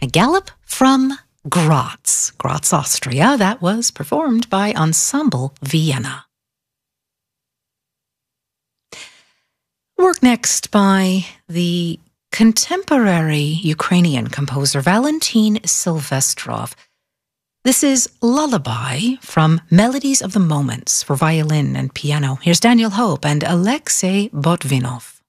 A Galop from Graz, Austria, that was performed by Ensemble Vienna. Work next by the contemporary Ukrainian composer Valentin Silvestrov. This is Lullaby from Melodies of the Moments for violin and piano. Here's Daniel Hope and Alexei Botvinov.